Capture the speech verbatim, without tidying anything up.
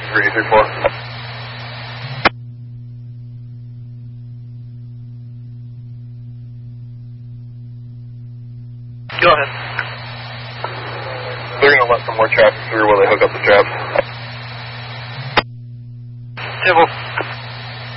three three four. Go ahead. They're going to let some more traffic through while they hook up the traps. Table.